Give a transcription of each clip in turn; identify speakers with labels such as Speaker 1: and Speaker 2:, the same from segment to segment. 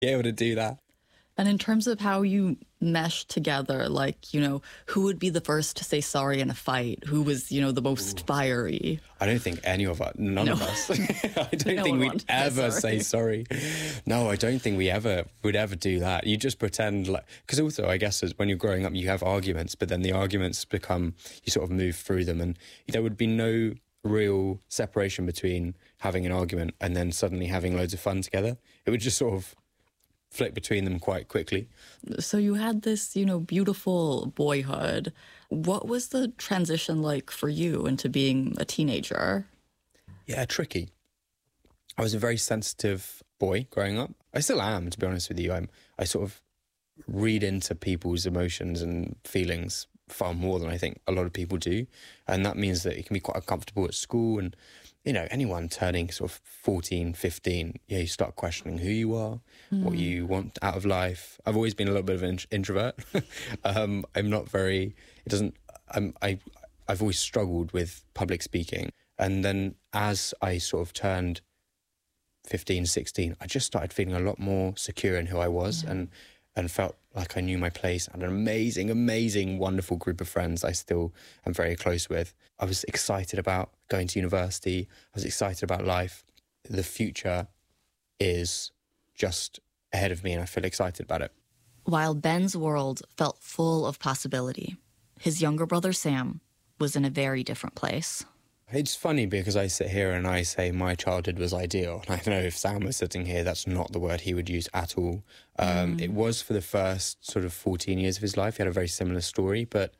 Speaker 1: be able to do that.
Speaker 2: And in terms of how you mesh together, like, you know, who would be the first to say sorry in a fight? Who was, you know, the most fiery?
Speaker 1: I don't think any of us, none of us. I don't think we'd ever say sorry. No, I don't think we would ever do that. You just pretend like, because also I guess when you're growing up, you have arguments, but then the arguments become, you sort of move through them, and there would be no real separation between having an argument and then suddenly having loads of fun together. It would just sort of flick between them quite quickly.
Speaker 2: So you had this, you know, beautiful boyhood. What was the transition like for you into being a teenager?
Speaker 1: Yeah, tricky. I was a very sensitive boy growing up. I still am, to be honest with you. I sort of read into people's emotions and feelings far more than I think a lot of people do. And that means that it can be quite uncomfortable at school. And, you know, anyone turning sort of 14, 15, you start questioning who you are, what you want out of life. I've always been a little bit of an introvert. I'm not very, I've always struggled with public speaking. And then as I sort of turned 15, 16, I just started feeling a lot more secure in who I was and felt like I knew my place. I had an amazing, amazing, wonderful group of friends I still am very close with. I was excited about going to university. I was excited about life. The future is just ahead of me and I feel excited about it.
Speaker 2: While Ben's world felt full of possibility, his younger brother Sam was in a very different place.
Speaker 1: It's funny because I sit here and I say my childhood was ideal. And I know if Sam was sitting here, that's not the word he would use at all. It was for the first sort of 14 years of his life. He had a very similar story. But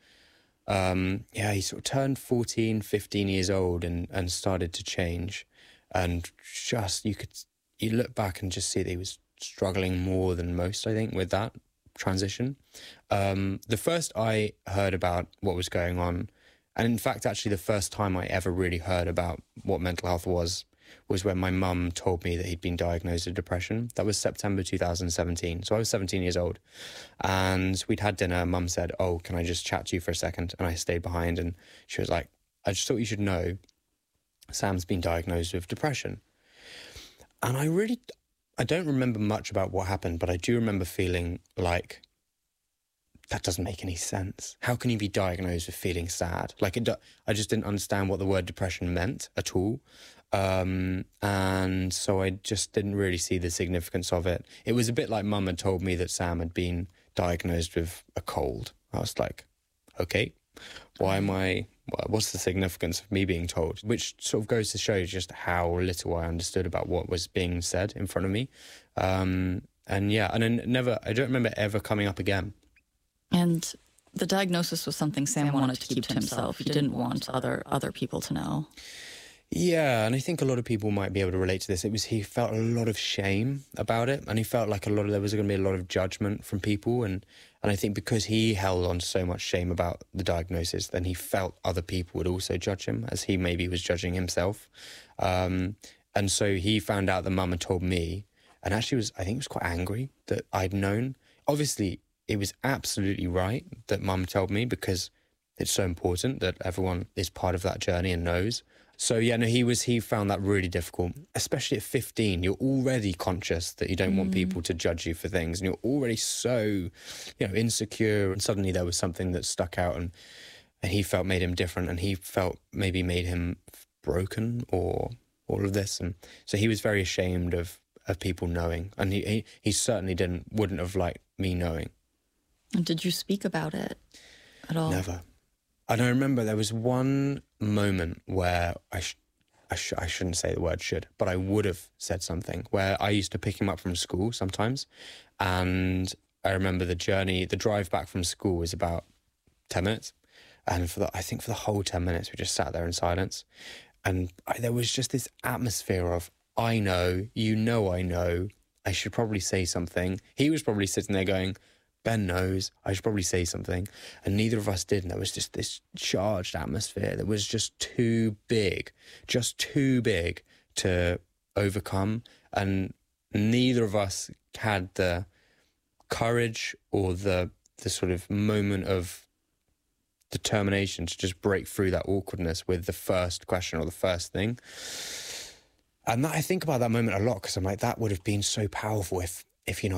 Speaker 1: he sort of turned 14, 15 years old and started to change. And just, you look back and just see that he was struggling more than most, I think, with that transition. The first I heard about what was going on, and in fact, actually, the first time I ever really heard about what mental health was when my mum told me that he'd been diagnosed with depression. That was September 2017. So I was 17 years old. And we'd had dinner. Mum said, "Oh, can I just chat to you for a second?" And I stayed behind. And she was like, "I just thought you should know Sam's been diagnosed with depression." And I don't remember much about what happened, but I do remember feeling like, that doesn't make any sense. How can you be diagnosed with feeling sad? Like, I just didn't understand what the word depression meant at all. And so I just didn't really see the significance of it. It was a bit like Mum had told me that Sam had been diagnosed with a cold. I was like, okay, what's the significance of me being told? Which sort of goes to show just how little I understood about what was being said in front of me. And I don't remember ever coming up again.
Speaker 2: And the diagnosis was something Sam wanted to keep to himself. He didn't want other people to know.
Speaker 1: Yeah, and I think a lot of people might be able to relate to this. He felt a lot of shame about it, and he felt like there was going to be a lot of judgment from people. And I think because he held on to so much shame about the diagnosis, then he felt other people would also judge him, as he maybe was judging himself. And so he found out that Mum had told me, and actually I think he was quite angry that I'd known. Obviously, it was absolutely right that Mum told me, because it's so important that everyone is part of that journey and knows. So yeah, no, he found that really difficult, especially at 15. You're already conscious that you don't want people to judge you for things, and you're already so, insecure. And suddenly there was something that stuck out, and he felt made him different, and he felt maybe made him broken, or all of this. And so he was very ashamed of people knowing, and he certainly wouldn't have liked me knowing.
Speaker 2: And did you speak about it at all?
Speaker 1: Never. And I remember there was one moment where I shouldn't say the word should, but I would have said something, where I used to pick him up from school sometimes. And I remember the drive back from school was about 10 minutes. And for the whole 10 minutes, we just sat there in silence. And there was just this atmosphere of, I know, I know, I should probably say something. He was probably sitting there going, Ben knows, I should probably say something. And neither of us did. And there was just this charged atmosphere that was just too big to overcome. And neither of us had the courage or the sort of moment of determination to just break through that awkwardness with the first question or the first thing. And I think about that moment a lot, because I'm like, that would have been so powerful if